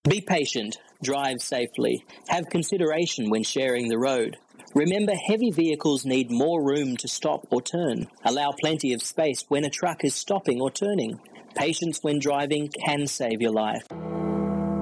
Be patient, drive safely, have consideration when sharing the road. Remember, heavy vehicles need more room to stop or turn. Allow plenty of space when a truck is stopping or turning. Patience when driving can save your life.